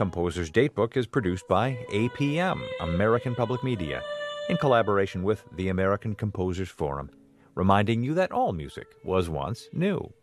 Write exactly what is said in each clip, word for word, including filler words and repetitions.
Composer's Datebook is produced by A P M, American Public Media, in collaboration with the American Composers Forum, reminding you that all music was once new.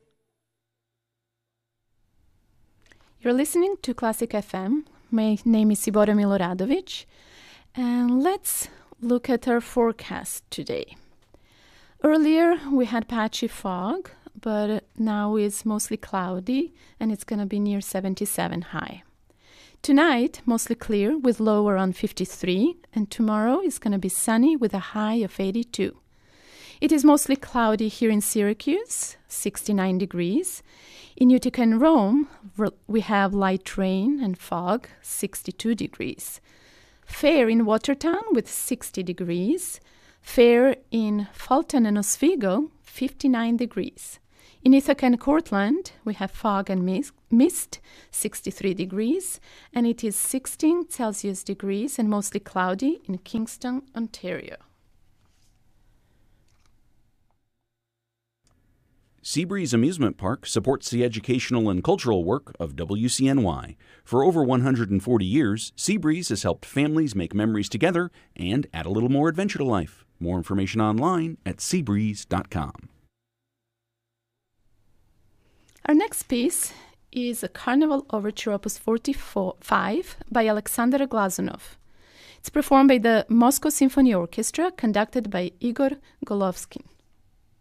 You're listening to Classic F M. My name is Sibora Miloradovic, and let's look at our forecast today. Earlier, we had patchy fog, but now it's mostly cloudy, and it's going to be near seventy-seven high. Tonight, mostly clear with low around fifty-three, and tomorrow is going to be sunny with a high of eighty-two. It is mostly cloudy here in Syracuse, sixty-nine degrees. In Utica and Rome, we have light rain and fog, sixty-two degrees. Fair in Watertown with sixty degrees. Fair in Fulton and Oswego, fifty-nine degrees. In Ithaca and Cortland, we have fog and mis- mist, sixty-three degrees, and it is sixteen Celsius degrees and mostly cloudy in Kingston, Ontario. Seabreeze Amusement Park supports the educational and cultural work of W C N Y. For over one hundred forty years, Seabreeze has helped families make memories together and add a little more adventure to life. More information online at seabreeze dot com. Our next piece is a Carnival Overture Opus forty-five by Alexander Glazunov. It's performed by the Moscow Symphony Orchestra, conducted by Igor Golovsky.